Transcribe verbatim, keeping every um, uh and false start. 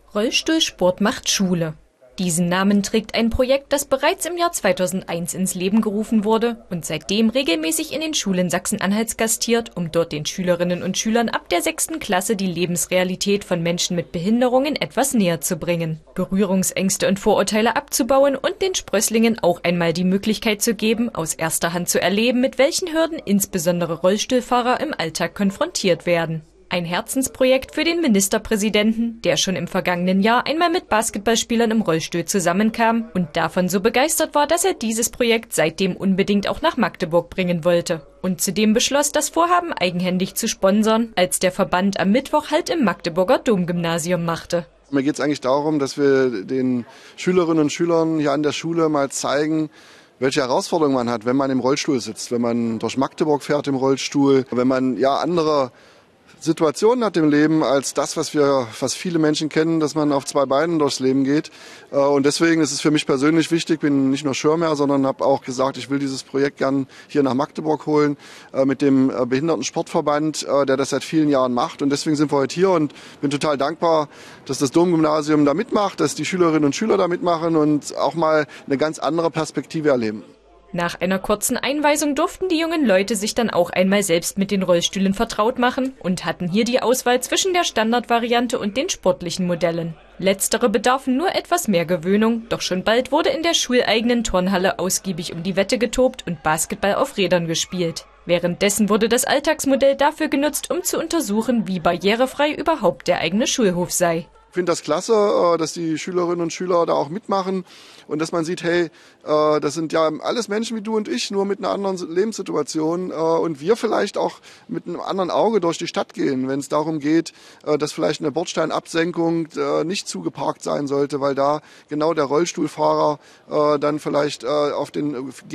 Rollstuhlsport macht Schule. Diesen Namen trägt ein Projekt, das bereits im Jahr zweitausendeins ins Leben gerufen wurde und seitdem regelmäßig in den Schulen Sachsen-Anhalts gastiert, um dort den Schülerinnen und Schülern ab der sechsten Klasse die Lebensrealität von Menschen mit Behinderungen etwas näher zu bringen, Berührungsängste und Vorurteile abzubauen und den Sprösslingen auch einmal die Möglichkeit zu geben, aus erster Hand zu erleben, mit welchen Hürden insbesondere Rollstuhlfahrer im Alltag konfrontiert werden. Ein Herzensprojekt für den Ministerpräsidenten, der schon im vergangenen Jahr einmal mit Basketballspielern im Rollstuhl zusammenkam und davon so begeistert war, dass er dieses Projekt seitdem unbedingt auch nach Magdeburg bringen wollte. Und zudem beschloss, das Vorhaben eigenhändig zu sponsern, als der Verband am Mittwoch Halt im Magdeburger Domgymnasium machte. Mir geht es eigentlich darum, dass wir den Schülerinnen und Schülern hier an der Schule mal zeigen, welche Herausforderungen man hat, wenn man im Rollstuhl sitzt, wenn man durch Magdeburg fährt im Rollstuhl, wenn man ja andere Situationen hat im Leben als das, was wir, was viele Menschen kennen, dass man auf zwei Beinen durchs Leben geht. Und deswegen ist es für mich persönlich wichtig, ich bin nicht nur Schirmherr, sondern habe auch gesagt, ich will dieses Projekt gern hier nach Magdeburg holen mit dem Behindertensportverband, der das seit vielen Jahren macht. Und deswegen sind wir heute hier und bin total dankbar, dass das Domgymnasium da mitmacht, dass die Schülerinnen und Schüler da mitmachen und auch mal eine ganz andere Perspektive erleben. Nach einer kurzen Einweisung durften die jungen Leute sich dann auch einmal selbst mit den Rollstühlen vertraut machen und hatten hier die Auswahl zwischen der Standardvariante und den sportlichen Modellen. Letztere bedarfen nur etwas mehr Gewöhnung, doch schon bald wurde in der schuleigenen Turnhalle ausgiebig um die Wette getobt und Basketball auf Rädern gespielt. Währenddessen wurde das Alltagsmodell dafür genutzt, um zu untersuchen, wie barrierefrei überhaupt der eigene Schulhof sei. Ich finde das klasse, dass die Schülerinnen und Schüler da auch mitmachen und dass man sieht, hey, das sind ja alles Menschen wie du und ich, nur mit einer anderen Lebenssituation und wir vielleicht auch mit einem anderen Auge durch die Stadt gehen, wenn es darum geht, dass vielleicht eine Bordsteinabsenkung nicht zugeparkt sein sollte, weil da genau der Rollstuhlfahrer dann vielleicht auf den